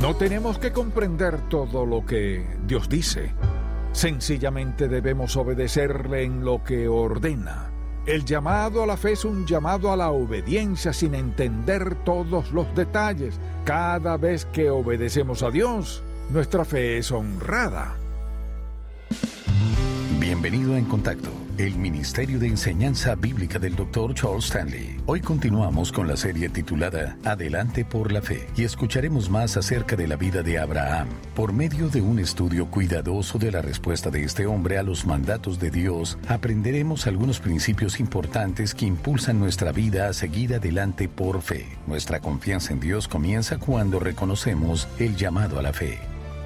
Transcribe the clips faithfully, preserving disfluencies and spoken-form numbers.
No tenemos que comprender todo lo que Dios dice. Sencillamente debemos obedecerle en lo que ordena. El llamado a la fe es un llamado a la obediencia sin entender todos los detalles. Cada vez que obedecemos a Dios, nuestra fe es honrada. Bienvenido a En Contacto, el Ministerio de Enseñanza Bíblica del doctor Charles Stanley. Hoy continuamos con la serie titulada Adelante por la Fe y escucharemos más acerca de la vida de Abraham por medio de un estudio cuidadoso de la respuesta de este hombre a los mandatos de Dios. Aprenderemos algunos principios importantes que impulsan nuestra vida a seguir adelante por fe. Nuestra confianza en Dios comienza cuando reconocemos el llamado a la fe.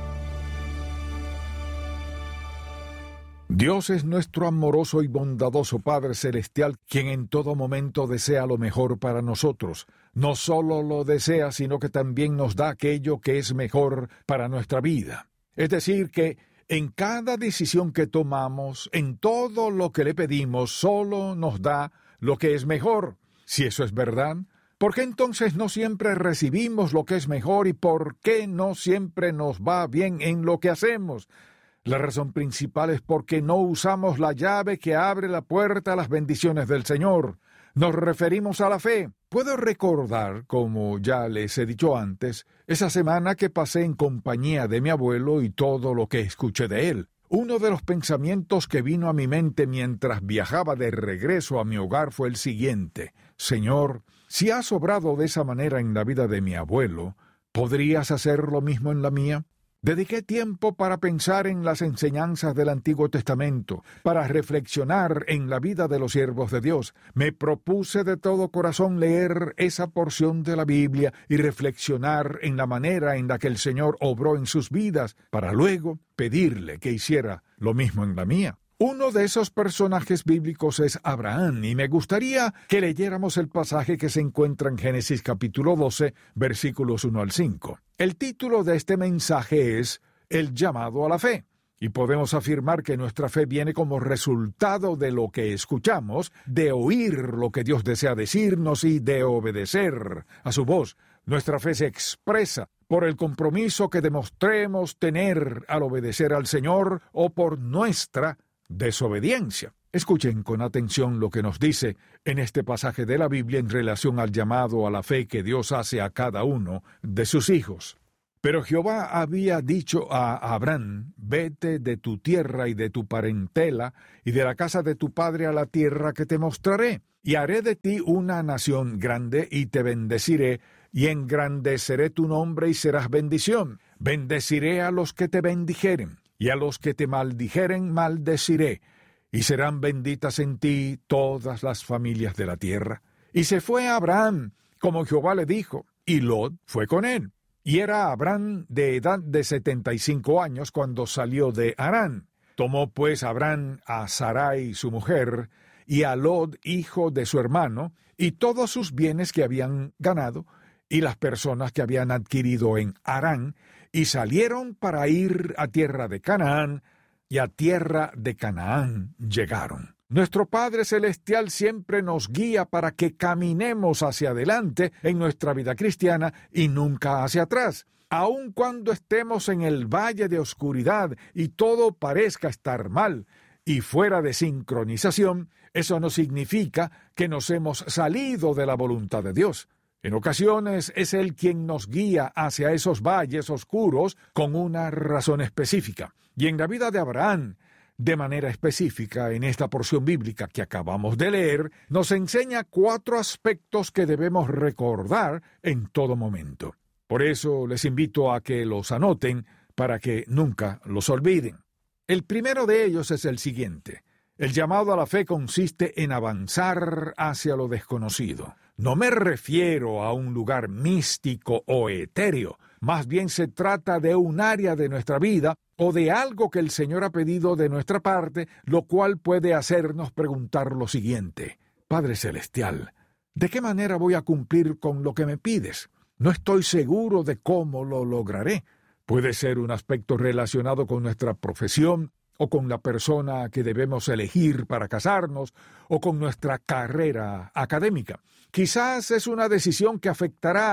Dios es nuestro amoroso y bondadoso Padre Celestial, quien en todo momento desea lo mejor para nosotros. No solo lo desea, sino que también nos da aquello que es mejor para nuestra vida. Es decir, que en cada decisión que tomamos, en todo lo que le pedimos, solo nos da lo que es mejor. Si eso es verdad, ¿por qué entonces no siempre recibimos lo que es mejor y por qué no siempre nos va bien en lo que hacemos? La razón principal es porque no usamos la llave que abre la puerta a las bendiciones del Señor. Nos referimos a la fe. Puedo recordar, como ya les he dicho antes, esa semana que pasé en compañía de mi abuelo y todo lo que escuché de él. Uno de los pensamientos que vino a mi mente mientras viajaba de regreso a mi hogar fue el siguiente: Señor, si has obrado de esa manera en la vida de mi abuelo, ¿podrías hacer lo mismo en la mía? Dediqué tiempo para pensar en las enseñanzas del Antiguo Testamento, para reflexionar en la vida de los siervos de Dios. Me propuse de todo corazón leer esa porción de la Biblia y reflexionar en la manera en la que el Señor obró en sus vidas, para luego pedirle que hiciera lo mismo en la mía. Uno de esos personajes bíblicos es Abraham, y me gustaría que leyéramos el pasaje que se encuentra en Génesis capítulo doce, versículos uno al cinco. El título de este mensaje es El llamado a la fe, y podemos afirmar que nuestra fe viene como resultado de lo que escuchamos, de oír lo que Dios desea decirnos y de obedecer a su voz. Nuestra fe se expresa por el compromiso que demostremos tener al obedecer al Señor o por nuestra desobediencia. Escuchen con atención lo que nos dice en este pasaje de la Biblia en relación al llamado a la fe que Dios hace a cada uno de sus hijos. Pero Jehová había dicho a Abraham: vete de tu tierra y de tu parentela y de la casa de tu padre a la tierra que te mostraré, y haré de ti una nación grande y te bendeciré, y engrandeceré tu nombre y serás bendición. Bendeciré a los que te bendijeren, y a los que te maldijeren maldeciré, y serán benditas en ti todas las familias de la tierra. Y se fue Abraham, como Jehová le dijo, y Lot fue con él. Y era Abraham de edad de setenta y cinco años cuando salió de Harán. Tomó pues Abraham a Sarai su mujer, y a Lot hijo de su hermano, y todos sus bienes que habían ganado, y las personas que habían adquirido en Harán, y salieron para ir a tierra de Canaán, y a tierra de Canaán llegaron. Nuestro Padre Celestial siempre nos guía para que caminemos hacia adelante en nuestra vida cristiana y nunca hacia atrás. Aun cuando estemos en el valle de oscuridad y todo parezca estar mal y fuera de sincronización, eso no significa que nos hemos salido de la voluntad de Dios. En ocasiones es Él quien nos guía hacia esos valles oscuros con una razón específica. Y en la vida de Abraham, de manera específica, en esta porción bíblica que acabamos de leer, nos enseña cuatro aspectos que debemos recordar en todo momento. Por eso les invito a que los anoten para que nunca los olviden. El primero de ellos es el siguiente: el llamado a la fe consiste en avanzar hacia lo desconocido. No me refiero a un lugar místico o etéreo, más bien se trata de un área de nuestra vida o de algo que el Señor ha pedido de nuestra parte, lo cual puede hacernos preguntar lo siguiente: Padre Celestial, ¿de qué manera voy a cumplir con lo que me pides? No estoy seguro de cómo lo lograré. Puede ser un aspecto relacionado con nuestra profesión, o con la persona que debemos elegir para casarnos, o con nuestra carrera académica. Quizás es una decisión que afectará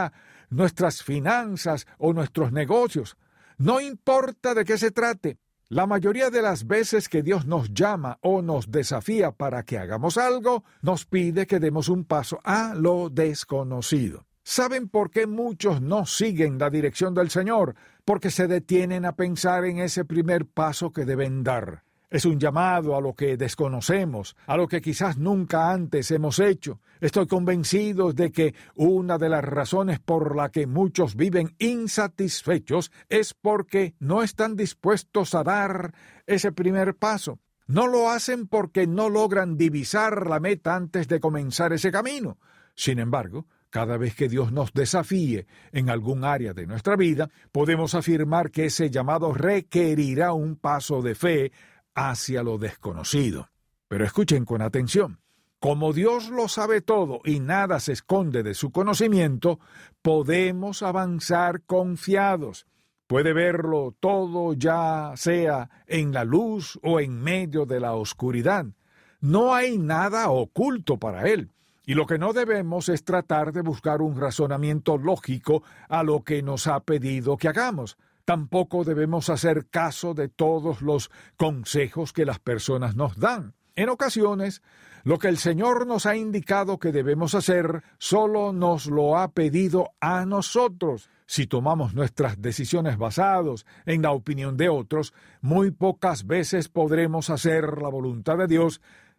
nuestras finanzas o nuestros negocios. No importa de qué se trate. La mayoría de las veces que Dios nos llama o nos desafía para que hagamos algo, nos pide que demos un paso a lo desconocido. ¿Saben por qué muchos no siguen la dirección del Señor? Porque se detienen a pensar en ese primer paso que deben dar. Es un llamado a lo que desconocemos, a lo que quizás nunca antes hemos hecho. Estoy convencido de que una de las razones por la que muchos viven insatisfechos es porque no están dispuestos a dar ese primer paso. No lo hacen porque no logran divisar la meta antes de comenzar ese camino. Sin embargo, cada vez que Dios nos desafíe en algún área de nuestra vida, podemos afirmar que ese llamado requerirá un paso de fe hacia lo desconocido. Pero escuchen con atención. Como Dios lo sabe todo y nada se esconde de su conocimiento, podemos avanzar confiados. Puede verlo todo, ya sea en la luz o en medio de la oscuridad. No hay nada oculto para Él. Y lo que no debemos es tratar de buscar un razonamiento lógico a lo que nos ha pedido que hagamos. Tampoco debemos hacer caso de todos los consejos que las personas nos dan. En ocasiones, lo que el Señor nos ha indicado que debemos hacer, solo nos lo ha pedido a nosotros. Si tomamos nuestras decisiones basadas en la opinión de otros, muy pocas veces podremos hacer la voluntad de Dios,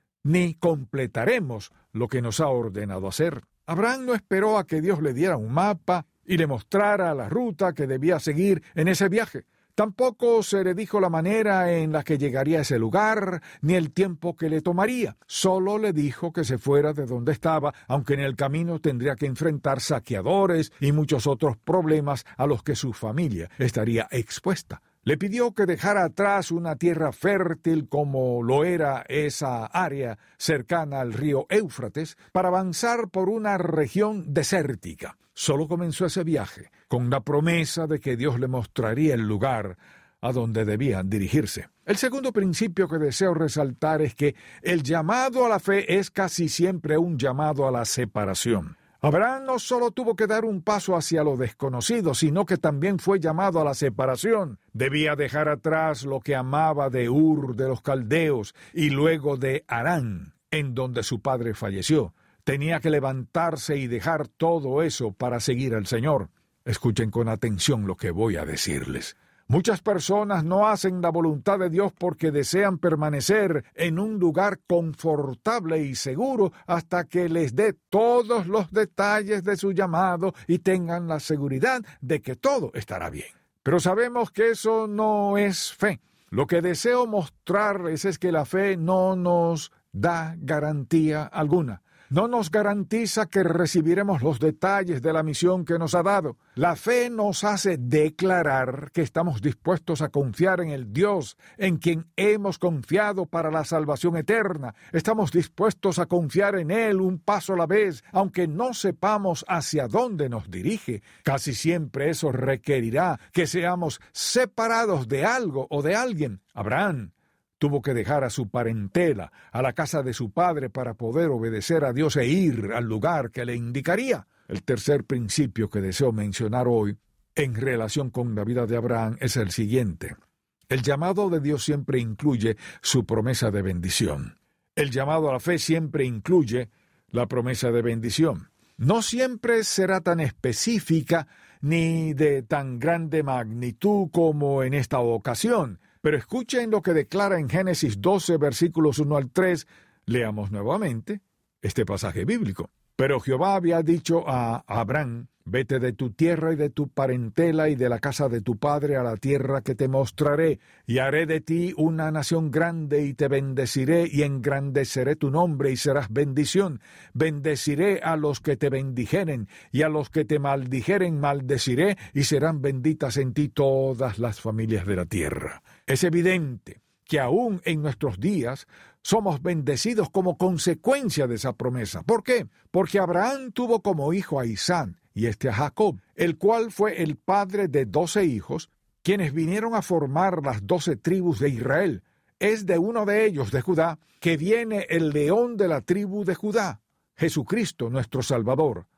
ni completaremos lo que nos ha ordenado hacer. Abraham no esperó a que Dios le diera un mapa y le mostrara la ruta que debía seguir en ese viaje. Tampoco se le dijo la manera en la que llegaría a ese lugar, ni el tiempo que le tomaría. Solo le dijo que se fuera de donde estaba, aunque en el camino tendría que enfrentar saqueadores y muchos otros problemas a los que su familia estaría expuesta. Le pidió que dejara atrás una tierra fértil como lo era esa área cercana al río Éufrates para avanzar por una región desértica. Solo comenzó ese viaje con la promesa de que Dios le mostraría el lugar a donde debían dirigirse. El segundo principio que deseo resaltar es que el llamado a la fe es casi siempre un llamado a la separación. Abraham no solo tuvo que dar un paso hacia lo desconocido, sino que también fue llamado a la separación. Debía dejar atrás lo que amaba de Ur de los Caldeos y luego de Harán, en donde su padre falleció. Tenía que levantarse y dejar todo eso para seguir al Señor. Escuchen con atención lo que voy a decirles. Muchas personas no hacen la voluntad de Dios porque desean permanecer en un lugar confortable y seguro hasta que les dé todos los detalles de su llamado y tengan la seguridad de que todo estará bien. Pero sabemos que eso no es fe. Lo que deseo mostrarles es que la fe no nos da garantía alguna. No nos garantiza que recibiremos los detalles de la misión que nos ha dado. La fe nos hace declarar que estamos dispuestos a confiar en el Dios en quien hemos confiado para la salvación eterna. Estamos dispuestos a confiar en Él un paso a la vez, aunque no sepamos hacia dónde nos dirige. Casi siempre eso requerirá que seamos separados de algo o de alguien. Abraham tuvo que dejar a su parentela, a la casa de su padre, para poder obedecer a Dios e ir al lugar que le indicaría. El tercer principio que deseo mencionar hoy, en relación con la vida de Abraham, es el siguiente. El llamado de Dios siempre incluye su promesa de bendición. El llamado a la fe siempre incluye la promesa de bendición. No siempre será tan específica ni de tan grande magnitud como en esta ocasión. Pero escuchen lo que declara en Génesis doce, versículos uno al tres. Leamos nuevamente este pasaje bíblico. Pero Jehová había dicho a Abraham, vete de tu tierra y de tu parentela y de la casa de tu padre a la tierra que te mostraré, y haré de ti una nación grande y te bendeciré y engrandeceré tu nombre y serás bendición. Bendeciré a los que te bendijeren y a los que te maldijeren maldeciré y serán benditas en ti todas las familias de la tierra. Es evidente que aún en nuestros días somos bendecidos como consecuencia de esa promesa. ¿Por qué? Porque Abraham tuvo como hijo a Isaac y este a Jacob, el cual fue el padre de doce hijos, quienes vinieron a formar las doce tribus de Israel. Es de uno de ellos, de Judá, que viene el león de la tribu de Judá, Jesucristo nuestro Salvador.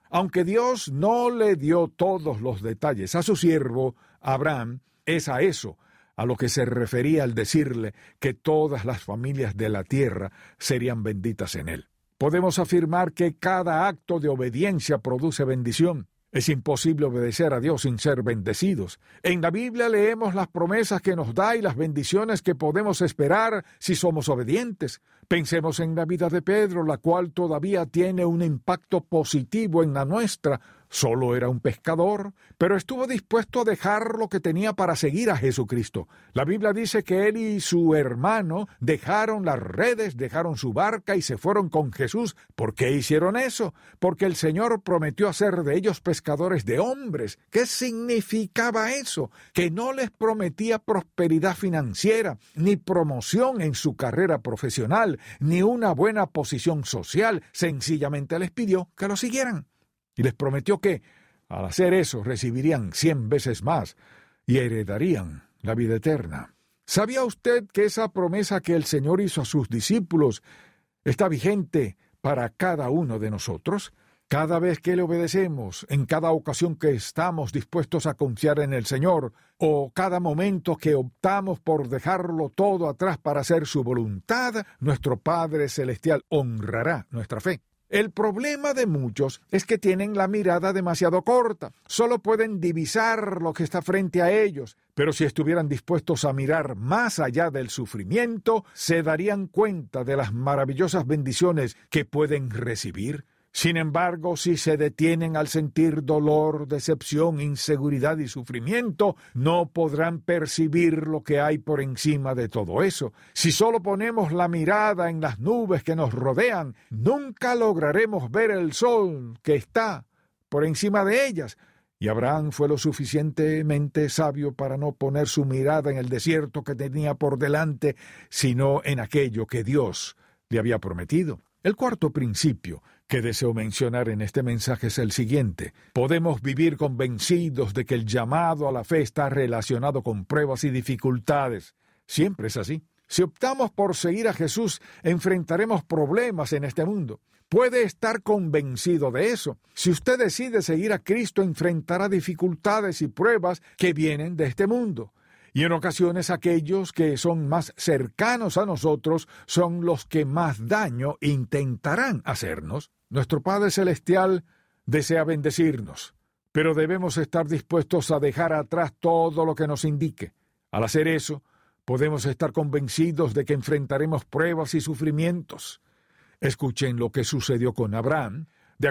Aunque Dios no le dio todos los detalles a su siervo, Abraham, es a eso a lo que se refería al decirle que todas las familias de la tierra serían benditas en él. Podemos afirmar que cada acto de obediencia produce bendición. Es imposible obedecer a Dios sin ser bendecidos. En la Biblia leemos las promesas que nos da y las bendiciones que podemos esperar si somos obedientes. Pensemos en la vida de Pedro, la cual todavía tiene un impacto positivo en la nuestra. Solo era un pescador, pero estuvo dispuesto a dejar lo que tenía para seguir a Jesucristo. La Biblia dice que él y su hermano dejaron las redes, dejaron su barca y se fueron con Jesús. ¿Por qué hicieron eso? Porque el Señor prometió hacer de ellos pescadores de hombres. ¿Qué significaba eso? Que no les prometía prosperidad financiera, ni promoción en su carrera profesional, ni una buena posición social. Sencillamente les pidió que lo siguieran. Y les prometió que, al hacer eso, recibirían cien veces más y heredarían la vida eterna. ¿Sabía usted que esa promesa que el Señor hizo a sus discípulos está vigente para cada uno de nosotros? Cada vez que le obedecemos, en cada ocasión que estamos dispuestos a confiar en el Señor, o cada momento que optamos por dejarlo todo atrás para hacer su voluntad, nuestro Padre Celestial honrará nuestra fe. El problema de muchos es que tienen la mirada demasiado corta. Solo pueden divisar lo que está frente a ellos. Pero si estuvieran dispuestos a mirar más allá del sufrimiento, se darían cuenta de las maravillosas bendiciones que pueden recibir. Sin embargo, si se detienen al sentir dolor, decepción, inseguridad y sufrimiento, no podrán percibir lo que hay por encima de todo eso. Si solo ponemos la mirada en las nubes que nos rodean, nunca lograremos ver el sol que está por encima de ellas. Y Abraham fue lo suficientemente sabio para no poner su mirada en el desierto que tenía por delante, sino en aquello que Dios le había prometido. El cuarto principio que deseo mencionar en este mensaje es el siguiente. Podemos vivir convencidos de que el llamado a la fe está relacionado con pruebas y dificultades. Siempre es así. Si optamos por seguir a Jesús, enfrentaremos problemas en este mundo. Puede estar convencido de eso. Si usted decide seguir a Cristo, enfrentará dificultades y pruebas que vienen de este mundo. Y en ocasiones aquellos que son más cercanos a nosotros son los que más daño intentarán hacernos. Nuestro Padre Celestial desea bendecirnos, pero debemos estar dispuestos a dejar atrás todo lo que nos indique. Al hacer eso, podemos estar convencidos de que enfrentaremos pruebas y sufrimientos. Escuchen lo que sucedió con Abraham